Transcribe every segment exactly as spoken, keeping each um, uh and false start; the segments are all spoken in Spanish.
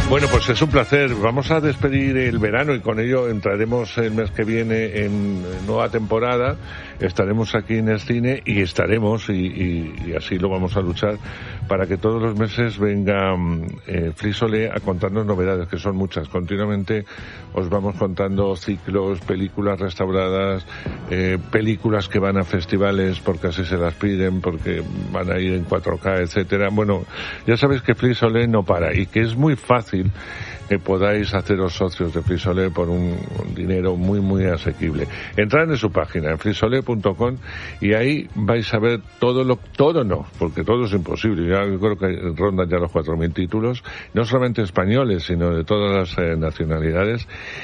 Bueno, pues es un placer. Vamos a despedir el verano y con ello entraremos el mes que viene en nueva temporada. Estaremos aquí en el cine y estaremos, y, y, y así lo vamos a luchar, para que todos los meses venga eh, Flisole a contarnos novedades, que son muchas. Continuamente os vamos contando ciclos, películas restauradas, eh, películas que van a festivales porque así se las piden, porque van a ir en cuatro K, etcétera. Bueno, ya sabéis que Flisole no para y que es muy fácil que podáis haceros socios de Flisole por un, un dinero muy, muy asequible. Entrad en su página, en flisole punto com, y ahí vais a ver todo lo... Todo no, porque todo es imposible. Ya creo que rondan ya los cuatro mil títulos, no solamente españoles, sino de todas las eh, nacionalidades,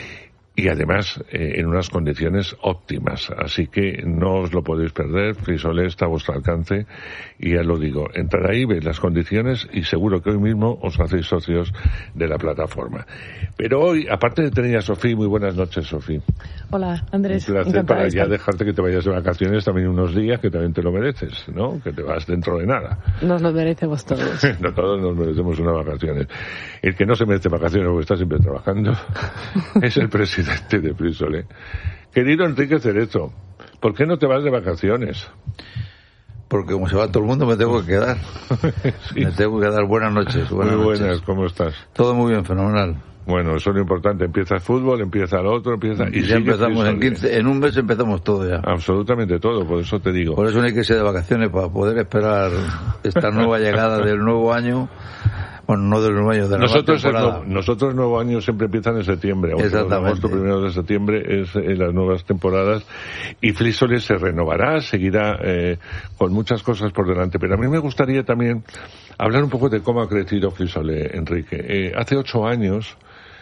y además eh, en unas condiciones óptimas. Así que no os lo podéis perder. Flisole está a vuestro alcance y ya lo digo, entrad ahí, veis las condiciones y seguro que hoy mismo os hacéis socios de la plataforma. Pero hoy, aparte de tener a Sofía, muy buenas noches, Sofía. Hola, Andrés. Un placer para ya dejarte que te vayas de vacaciones también unos días, que también te lo mereces, ¿no? Que te vas dentro de nada. Nos lo merecemos todos. No, todos nos merecemos unas vacaciones. El que no se merece vacaciones porque está siempre trabajando es el presidente de Flisole. Querido Enrique Cerezo, ¿por qué no te vas de vacaciones? Porque como se va todo el mundo me tengo que quedar. Sí. Me tengo que quedar. Buenas noches. Buenas muy buenas, noches. ¿Cómo estás? Todo muy bien, fenomenal. Bueno, eso es lo importante. Empieza el fútbol, empieza el otro, empieza... Y ya empezamos en quince, en un mes empezamos todo ya. Absolutamente todo, por eso te digo. Por eso no hay que irse de vacaciones, para poder esperar esta nueva llegada del nuevo año. Bueno, no del nuevo año, de la nosotros nueva temporada. El, nosotros el nuevo año siempre empieza en septiembre. Exactamente. Agosto, primero de septiembre es en las nuevas temporadas y Flisole se renovará, seguirá eh, con muchas cosas por delante. Pero a mí me gustaría también hablar un poco de cómo ha crecido Flisole, Enrique. Eh, hace ocho años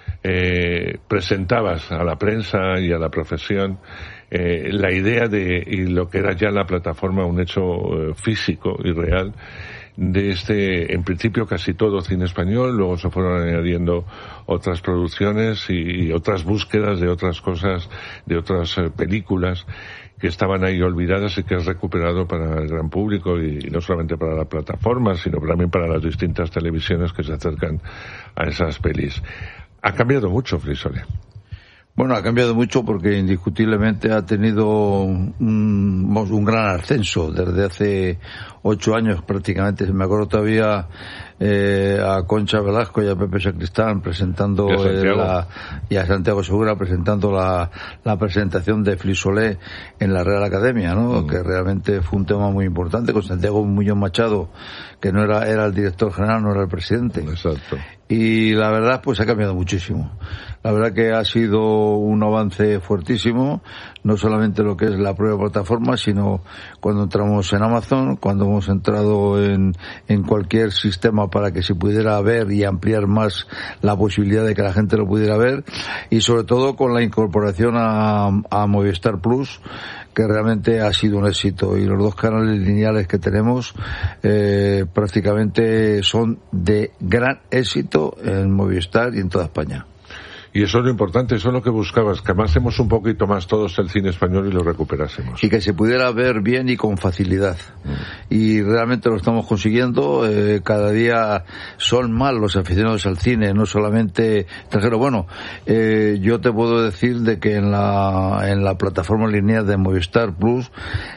eh, presentabas a la prensa y a la profesión eh, la idea de, y lo que era ya la plataforma, un hecho eh, físico y real, de este, en principio casi todo cine español, luego se fueron añadiendo otras producciones y, y otras búsquedas de otras cosas, de otras eh, películas que estaban ahí olvidadas y que has recuperado para el gran público y, y no solamente para la plataforma, sino también para las distintas televisiones que se acercan a esas pelis. Ha cambiado mucho Flisole. Bueno, ha cambiado mucho porque indiscutiblemente ha tenido un, un gran ascenso desde hace ocho años prácticamente. Me acuerdo todavía eh, a Concha Velasco y a Pepe Sacristán presentando y a Santiago, la, y a Santiago Segura presentando la, la presentación de Flisole en la Real Academia, ¿no? Mm. Que realmente fue un tema muy importante, con Santiago Muñoz Machado, que no era, era el director general, no era el presidente. Exacto. Y la verdad, pues ha cambiado muchísimo. La verdad que ha sido un avance fuertísimo, no solamente lo que es la propia plataforma, sino cuando entramos en Amazon, cuando hemos entrado en, en cualquier sistema para que se pudiera ver y ampliar más la posibilidad de que la gente lo pudiera ver, y sobre todo con la incorporación a, a Movistar Plus, que realmente ha sido un éxito, y los dos canales lineales que tenemos eh, prácticamente son de gran éxito en Movistar y en toda España. Y eso es lo importante, eso es lo que buscabas, que amásemos un poquito más todos el cine español y lo recuperásemos. Y que se pudiera ver bien y con facilidad. Mm. Y realmente lo estamos consiguiendo. Eh, cada día son más los aficionados al cine, no solamente extranjeros. Bueno, eh, yo te puedo decir de que en la, en la plataforma lineal de Movistar Plus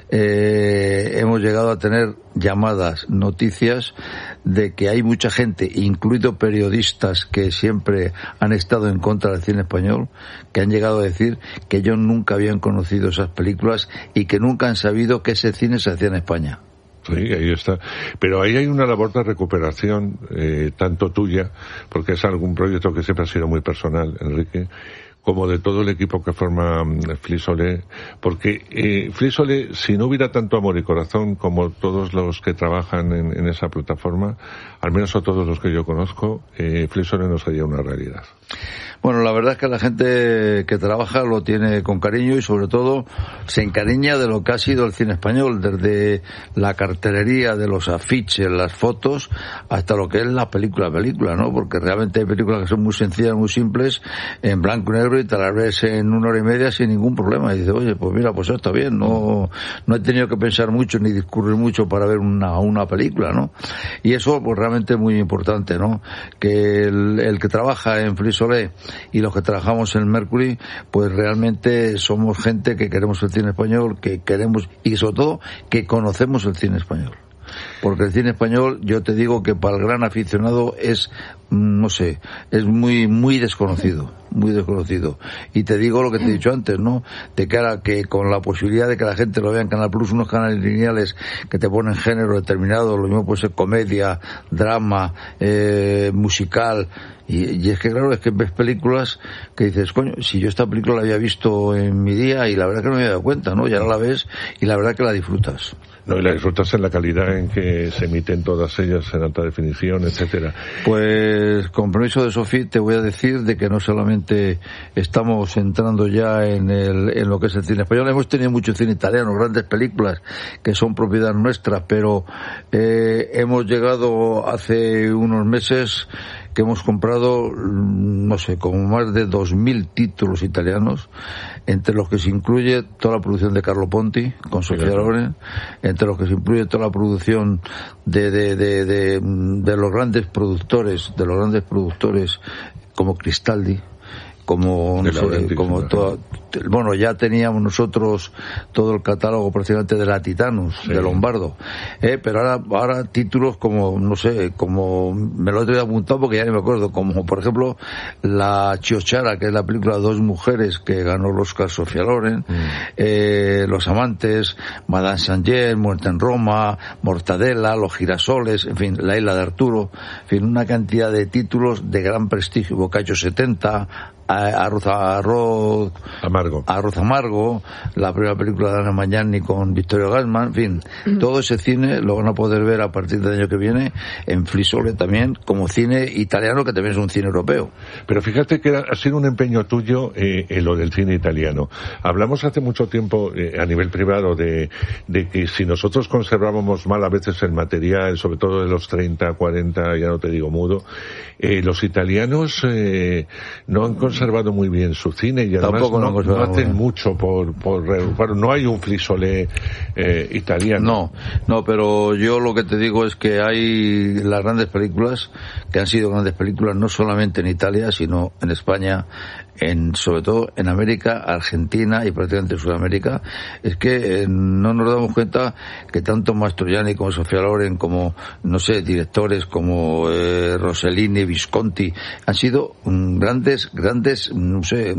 eh, hemos llegado a tener llamadas, noticias de que hay mucha gente, incluido periodistas que siempre han estado en contra del cine español, que han llegado a decir que ellos nunca habían conocido esas películas y que nunca han sabido que ese cine se hacía en España. Sí, ahí está. Pero ahí hay una labor de recuperación, eh, tanto tuya, porque es algún proyecto que siempre ha sido muy personal, Enrique, como de todo el equipo que forma Flisole, porque eh, Flisole, si no hubiera tanto amor y corazón como todos los que trabajan en, en esa plataforma, al menos a todos los que yo conozco, eh, Flisole no sería una realidad. Bueno, la verdad es que la gente que trabaja lo tiene con cariño y sobre todo se encariña de lo que ha sido el cine español, desde la cartelería de los afiches, las fotos, hasta lo que es la película, película, ¿no? Porque realmente hay películas que son muy sencillas, muy simples, en blanco y negro, libro y te la ves en una hora y media sin ningún problema. Y dices, oye, pues mira, pues está bien, no, no he tenido que pensar mucho ni discurrir mucho para ver una, una película, ¿no? Y eso, pues realmente es muy importante, ¿no? Que el, el que trabaja en Flix Olé y los que trabajamos en Mercury, pues realmente somos gente que queremos el cine español, que queremos, y sobre todo, que conocemos el cine español. Porque el cine español, yo te digo que para el gran aficionado es, no sé, es muy muy desconocido, muy desconocido. Y te digo lo que te he dicho antes, ¿no? De cara que con la posibilidad de que la gente lo vea en Canal Plus, unos canales lineales que te ponen género determinado, lo mismo puede ser comedia, drama, eh, musical. Y, y es que claro, es que ves películas que dices, coño, si yo esta película la había visto en mi día y la verdad que no me había dado cuenta, ¿no? Y ahora la ves y la verdad que la disfrutas. No, y la disfrutas en la calidad en que se emiten todas ellas en alta definición, etcétera. Pues, con permiso de Sofía, te voy a decir de que no solamente estamos entrando ya en el, en lo que es el cine español, hemos tenido mucho cine italiano, grandes películas que son propiedad nuestra, pero eh, hemos llegado hace unos meses que hemos comprado, no sé, como más de dos mil títulos italianos, entre los que se incluye toda la producción de Carlo Ponti, con Sofía Loren, entre los que se incluye toda la producción de, de, de, de, de los grandes productores, de los grandes productores como Cristaldi, como, no sé, como toda, bueno, ya teníamos nosotros todo el catálogo prácticamente de la Titanus, sí, de Lombardo, eh, pero ahora, ahora títulos como, no sé, como, me lo he apuntado porque ya ni me acuerdo, como por ejemplo La Chiochara, que es la película de dos mujeres que ganó el Oscar Sofía Loren, mm. eh, Los Amantes, Madame Saint-Jean, Muerte en Roma, Mortadela, Los Girasoles, en fin, La Isla de Arturo, en fin, una cantidad de títulos de gran prestigio, Boccaccio setenta, Arroz, arroz amargo, arroz amargo, la primera película de Ana Magnani con Vittorio Gassman, en fin, uh-huh. Todo ese cine lo van a poder ver a partir del año que viene en Flix Olé también, como cine italiano, que también es un cine europeo. Pero fíjate que ha sido un empeño tuyo eh, en lo del cine italiano. Hablamos hace mucho tiempo eh, a nivel privado de, de que si nosotros conservábamos mal a veces el material, sobre todo de los treinta, cuarenta, ya no te digo mudo, eh, los italianos eh, no han conservado conservado muy bien su cine y además no, no, no hacen mucho por, por, por no hay un Flix Olé eh, italiano. No, no, pero yo lo que te digo es que hay las grandes películas que han sido grandes películas no solamente en Italia sino en España, en sobre todo en América, Argentina y prácticamente en Sudamérica. Es que eh, no nos damos cuenta que tanto Mastroianni como Sofía Loren, como no sé, directores como eh, Rossellini, Visconti, han sido um, grandes grandes no sé,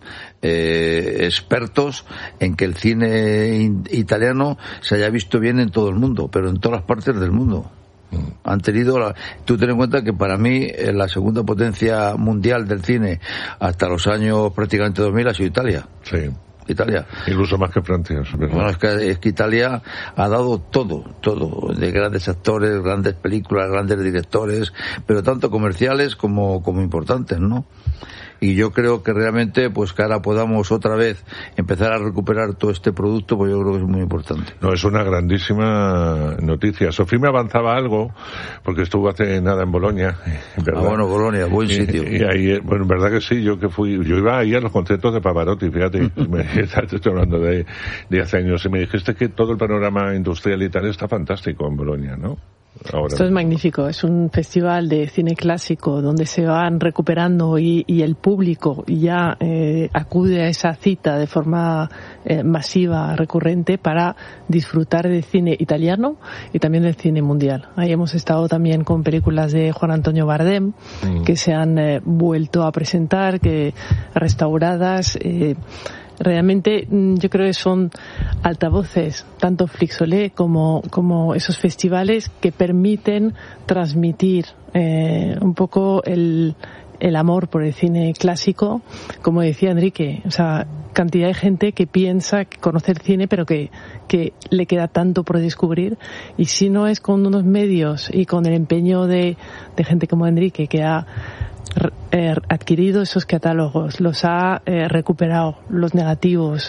eh, expertos en que el cine in- italiano se haya visto bien en todo el mundo, pero en todas las partes del mundo. Han tenido la, tú ten en cuenta que para mí eh, la segunda potencia mundial del cine hasta los años prácticamente dos mil ha sido Italia. Sí. Italia. Incluso más que Francia, ¿verdad? Bueno, es que, es que Italia ha dado todo, todo, de grandes actores, grandes películas, grandes directores, pero tanto comerciales como, como importantes, ¿no? Y yo creo que realmente, pues que ahora podamos otra vez empezar a recuperar todo este producto, pues yo creo que es muy importante. No, es una grandísima noticia. Sofía me avanzaba algo, porque estuvo hace nada en Bolonia, ¿verdad? Ah, bueno, Bolonia, buen y, sitio. Y ahí, bueno, en verdad que sí, yo que fui, yo iba ahí a los conciertos de Pavarotti, fíjate, me, estoy hablando de, de hace años, y me dijiste que todo el panorama industrial y tal está fantástico en Bolonia, ¿no? Ahora. Esto es magnífico, es un festival de cine clásico donde se van recuperando y, y el público ya eh, acude a esa cita de forma eh, masiva, recurrente, para disfrutar del cine italiano y también del cine mundial. Ahí hemos estado también con películas de Juan Antonio Bardem mm. que se han eh, vuelto a presentar, que restauradas. Eh, Realmente yo creo que son altavoces, tanto Flix Olé como, como esos festivales que permiten transmitir eh, un poco el, el amor por el cine clásico, como decía Enrique, o sea, cantidad de gente que piensa que conoce el cine pero que, que le queda tanto por descubrir, y si no es con unos medios y con el empeño de, de gente como Enrique, que ha Eh, adquirido esos catálogos, los ha eh, recuperado, los negativos,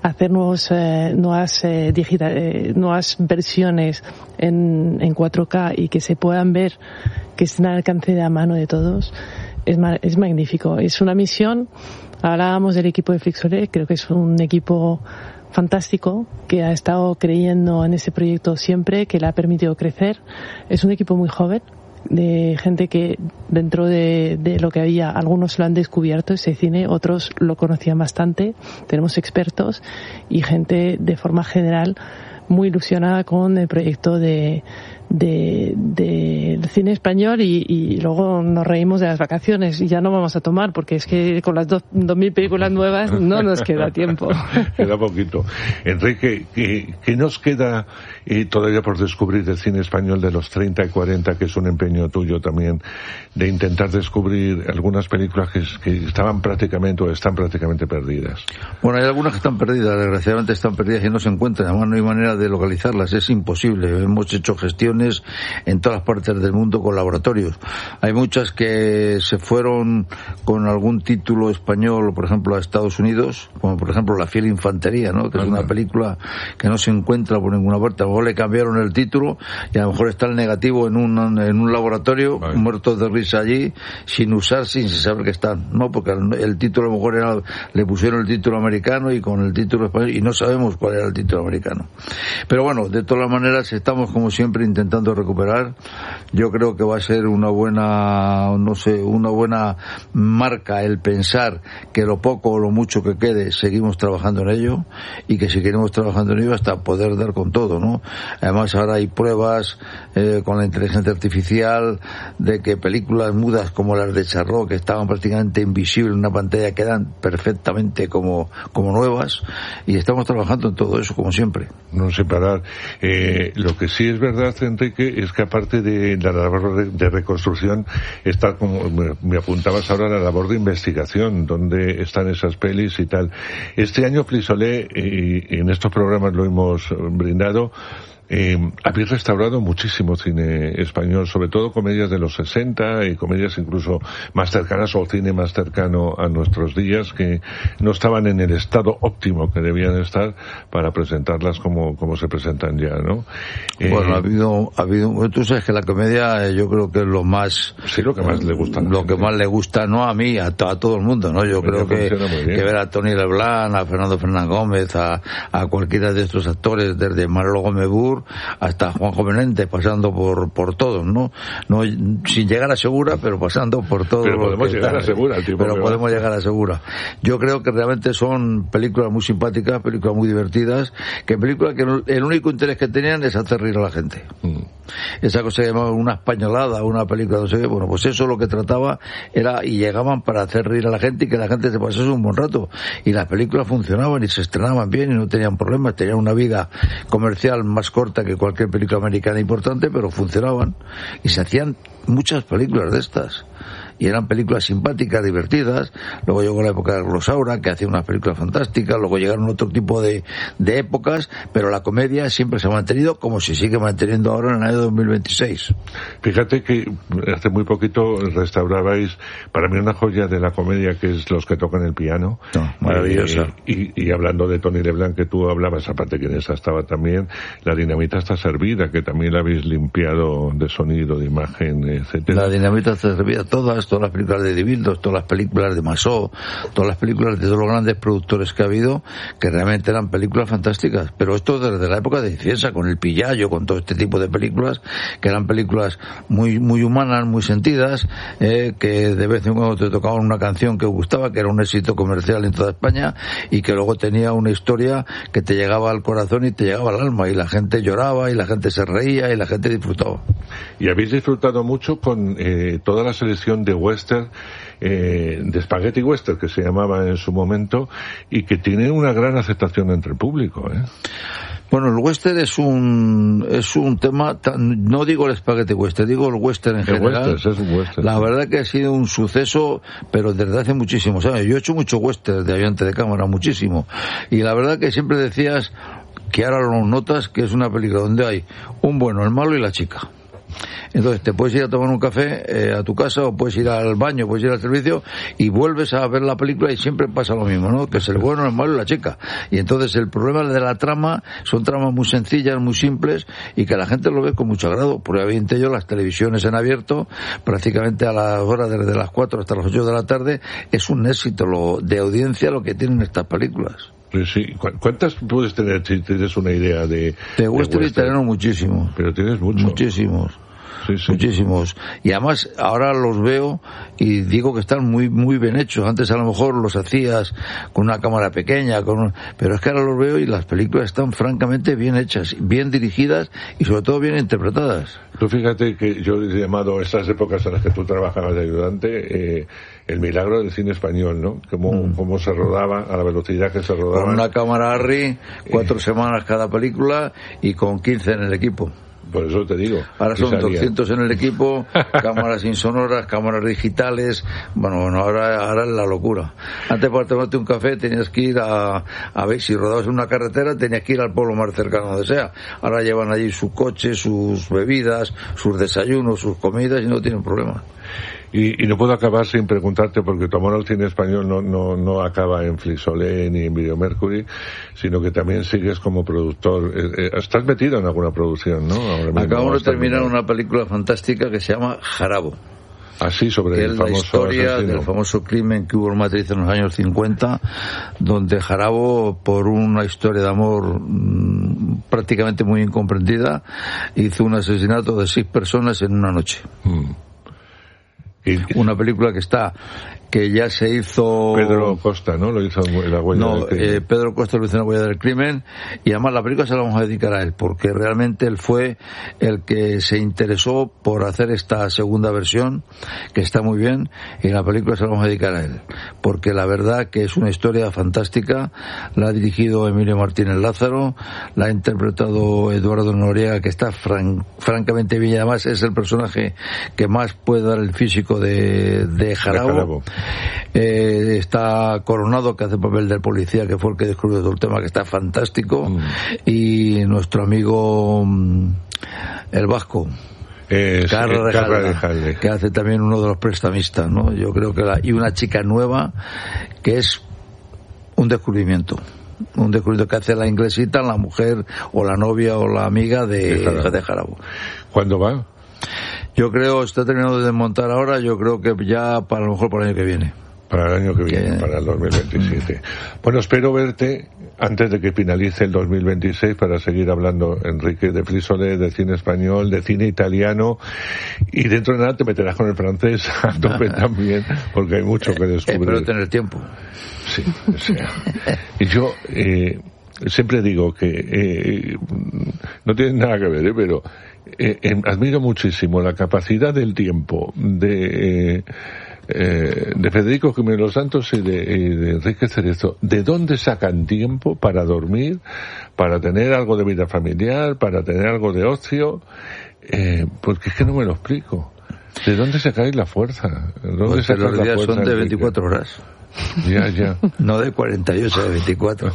hacer nuevos, eh, nuevas, eh, digital, eh, nuevas versiones en, en cuatro K y que se puedan ver, que estén al alcance de la mano de todos, es, ma- es magnífico. Es una misión. Hablábamos del equipo de Flixolé, creo que es un equipo fantástico, que ha estado creyendo en ese proyecto siempre, que le ha permitido crecer. Es un equipo muy joven, de gente que dentro de, de lo que había, algunos lo han descubierto ese cine, otros lo conocían bastante. Tenemos expertos y gente de forma general muy ilusionada con el proyecto de de, de, de cine español y, y luego nos reímos de las vacaciones y ya no vamos a tomar porque es que con las dos, dos mil películas nuevas no nos queda tiempo. Queda poquito. Enrique, ¿qué, qué nos queda eh, todavía por descubrir del cine español de los treinta y cuarenta, que es un empeño tuyo también, de intentar descubrir algunas películas que, que estaban prácticamente o están prácticamente perdidas? Bueno, hay algunas que están perdidas, desgraciadamente están perdidas y no se encuentran, además no hay manera de localizarlas, es imposible. Hemos hecho gestiones en todas partes del mundo con laboratorios. Hay muchas que se fueron con algún título español, por ejemplo, a Estados Unidos, como por ejemplo La fiel infantería, ¿no? Que es una película que no se encuentra por ninguna parte. A lo mejor le cambiaron el título y a lo mejor está el negativo en un, en un laboratorio, vale, muertos de risa allí, sin usar, sin saber que están, ¿no? Porque el, el título a lo mejor era, le pusieron el título americano y con el título español, y no sabemos cuál era el título americano. Pero bueno, de todas maneras, estamos como siempre intentando intentando recuperar. Yo creo que va a ser una buena, no sé, una buena marca el pensar que lo poco o lo mucho que quede seguimos trabajando en ello y que seguiremos trabajando en ello hasta poder dar con todo, ¿no? Además ahora hay pruebas eh, con la inteligencia artificial de que películas mudas como las de Charrot, que estaban prácticamente invisibles en una pantalla, quedan perfectamente como, como nuevas, y estamos trabajando en todo eso como siempre. No sé parar. Eh, lo que sí es verdad, Enrique, es que aparte de la labor de reconstrucción, está, como me apuntabas ahora, la labor de investigación, donde están esas pelis y tal. Este año Flixolé, y en estos programas lo hemos brindado, Eh, habéis restaurado muchísimo cine español, sobre todo comedias de los sesenta y comedias incluso más cercanas o cine más cercano a nuestros días, que no estaban en el estado óptimo que debían estar para presentarlas como, como se presentan ya, ¿no? Eh, bueno, ha habido, ha habido, tú sabes que la comedia yo creo que es lo más, sí, lo que más le gusta, lo gente. que más le gusta, no a mí, a, to, a todo el mundo, ¿no? Yo creo que, que ver a Tony Leblanc, a Fernando Fernández Gómez, a, a cualquiera de estos actores, desde Manolo Gómez Bur hasta Juanjo Menéndez, pasando por por todos, ¿no? No sin llegar a Segura, pero pasando por todo. Pero podemos llegar a Segura, el tipo Pero podemos va. llegar a Segura. Yo creo que realmente son películas muy simpáticas, películas muy divertidas, que películas que el único interés que tenían es hacer reír a la gente. Mm. Esa cosa que llamaban una españolada, una película, no sé qué, bueno, pues eso lo que trataba era, y llegaban para hacer reír a la gente y que la gente se pasase un buen rato. Y las películas funcionaban y se estrenaban bien y no tenían problemas, tenían una vida comercial más corta que cualquier película americana importante, pero funcionaban. Y se hacían muchas películas de estas. Y eran películas simpáticas, divertidas. Luego llegó la época de Rosaura, que hacía unas películas fantásticas. Luego llegaron otro tipo de, de épocas, pero la comedia siempre se ha mantenido, como se sigue manteniendo ahora en el año dos mil veintiséis. Fíjate que hace muy poquito restaurabais, para mí, una joya de la comedia, que es Los que tocan el piano. No, maravillosa. Eh, y, y hablando de Tony Leblanc, que tú hablabas, aparte que en esa estaba también, La dinamita está servida, que también la habéis limpiado de sonido, de imagen, etcétera. La dinamita está servida, todas todas las películas de Dibildos, todas las películas de Masó, todas las películas de todos los grandes productores que ha habido, que realmente eran películas fantásticas. Pero esto desde la época de Cienza, con El Pillayo, con todo este tipo de películas, que eran películas muy muy humanas, muy sentidas, eh, que de vez en cuando te tocaban una canción que gustaba, que era un éxito comercial en toda España, y que luego tenía una historia que te llegaba al corazón y te llegaba al alma, y la gente lloraba, y la gente se reía, y la gente disfrutaba. Y habéis disfrutado mucho con eh, toda la selección de western, eh, de Spaghetti Western, que se llamaba en su momento, y que tiene una gran aceptación entre el público, ¿eh? Bueno, el western es un es un tema, tan, no digo el spaghetti western, digo el western en el general. Western, es un western. La verdad que ha sido un suceso, pero desde hace muchísimos años. Yo he hecho mucho western de ayudante de cámara, muchísimo. Y la verdad que siempre decías que ahora lo notas que es una película donde hay un bueno, el malo y la chica. Entonces te puedes ir a tomar un café eh, a tu casa, o puedes ir al baño, puedes ir al servicio y vuelves a ver la película y siempre pasa lo mismo, ¿no? Que es el bueno, el malo y la chica. Y entonces el problema de la trama son tramas muy sencillas, muy simples, y que la gente lo ve con mucho agrado. Porque obviamente yo las televisiones en abierto, prácticamente a las horas desde las cuatro hasta las ocho de la tarde, es un éxito lo de audiencia lo que tienen estas películas. Sí. ¿Cuántas puedes tener si tienes una idea de... De western italiano muchísimos. Pero tienes muchos. Muchísimos. Sí, sí. Muchísimos. Y además ahora los veo y digo que están muy muy bien hechos. Antes a lo mejor los hacías con una cámara pequeña, con un... pero es que ahora los veo y las películas están francamente bien hechas, bien dirigidas y sobre todo bien interpretadas. Tú fíjate que yo he llamado esas épocas en las que tú trabajabas de ayudante eh, el milagro del cine español, ¿no? Cómo, mm. cómo se rodaba, a la velocidad que se rodaba. Con una cámara Arri, cuatro eh... semanas cada película y con quince en el equipo. Por eso te digo. Ahora son doscientos en el equipo, cámaras insonoras, cámaras digitales. Bueno, bueno, ahora, ahora es la locura. Antes para tomarte un café tenías que ir a, a ver, si rodabas en una carretera tenías que ir al pueblo más cercano donde sea. Ahora llevan allí su coche, sus bebidas, sus desayunos, sus comidas y no tienen problema. Y, y no puedo acabar sin preguntarte, porque tu amor al cine español no, no, no acaba en Flixolé ni en Video Mercury, sino que también sigues como productor. Eh, eh, estás metido en alguna producción, ¿no? Acabamos de terminar una película fantástica que se llama Jarabo. Así, sobre que el es famoso la historia asesino. Del famoso crimen que hubo en Madrid en los años cincuenta, donde Jarabo, por una historia de amor mmm, prácticamente muy incomprendida, hizo un asesinato de seis personas en una noche. Mm. Una película que está, que ya se hizo... Pedro Costa, ¿no? Lo hizo en La Huella no, del Crimen. Eh, Pedro Costa lo hizo en La Huella del Crimen, y además la película se la vamos a dedicar a él, porque realmente él fue el que se interesó por hacer esta segunda versión, que está muy bien, y la película se la vamos a dedicar a él, porque la verdad que es una historia fantástica. La ha dirigido Emilio Martínez Lázaro, la ha interpretado Eduardo Noriega, que está fran- francamente bien, y además es el personaje que más puede dar el físico de, de Jarabo. De Jarabo. Eh, está Coronado, que hace el papel del policía, que fue el que descubrió todo el tema, que está fantástico. Mm. Y nuestro amigo el vasco, eh, Carla Rejalde, Rejalde, que hace también uno de los prestamistas, ¿no? Yo creo que la, y una chica nueva que es un descubrimiento. Un descubrimiento que hace la inglesita, la mujer o la novia o la amiga de, de Jarabo. De Jarabo. ¿Cuándo va? Yo creo, está terminando de desmontar ahora, yo creo que ya para lo mejor para el año que viene. Para el año que viene, que... para el dos mil veintisiete. Bueno, espero verte antes de que finalice el dos mil veintiséis para seguir hablando, Enrique, de Flixolé, de cine español, de cine italiano, y dentro de nada te meterás con el francés a tope también, porque hay mucho que descubrir. Espero tener tiempo. Sí, o sea. Y yo eh, siempre digo que eh, no tiene nada que ver, ¿eh? pero eh, eh, admiro muchísimo la capacidad del tiempo de... Eh, Eh, de Federico Jiménez Los Santos y de, y de Enrique Cerezo. ¿De dónde sacan tiempo para dormir, para tener algo de vida familiar, para tener algo de ocio? Eh, porque es que no me lo explico. ¿De dónde sacáis la fuerza? ¿De dónde pues sacáis los la días fuerza, son de Enrique? veinticuatro horas. Ya, ya. No de cuarenta y ocho, de veinticuatro.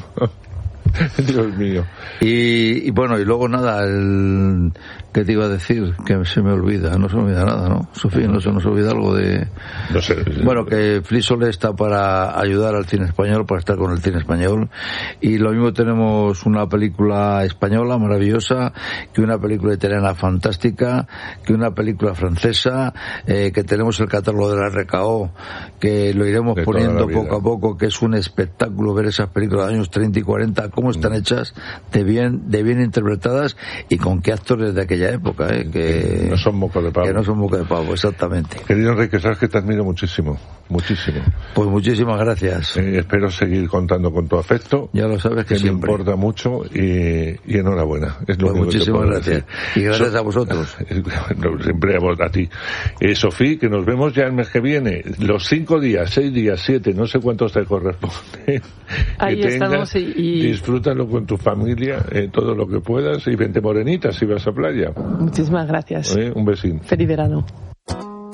Dios mío. Y, y bueno, y luego nada, el... ¿qué te iba a decir? Que se me olvida, no se me olvida nada, ¿no? Sofía, no se nos olvida algo de... No sé. Bueno, que Flixolé está para ayudar al cine español, para estar con el cine español, y lo mismo tenemos una película española maravillosa, que una película italiana fantástica, que una película francesa, eh, que tenemos el catálogo de la R K O, que lo iremos de poniendo poco a poco, que es un espectáculo ver esas películas de años treinta y cuarenta, cómo están hechas, de bien, de bien interpretadas, y con qué actores de aquella época, ¿eh? que no son moco de pavo. Que no son moco de pavo, exactamente. Querido Enrique, sabes que te admiro muchísimo, muchísimo. Pues muchísimas gracias. Eh, espero seguir contando con tu afecto. Ya lo sabes que, que siempre. me importa mucho y, y enhorabuena. Es lo pues muchísimas gracias. Decir. Y gracias so, a vosotros. Siempre a, a ti. Eh, Sofía, que nos vemos ya el mes que viene. Los cinco días, seis días, siete, no sé cuántos te corresponden. Ahí que estamos tengas, y, y... disfrútalo con tu familia, eh, todo lo que puedas, y vente morenita si vas a playa. Muchísimas gracias. ¿Eh? Un besín. Feliz verano.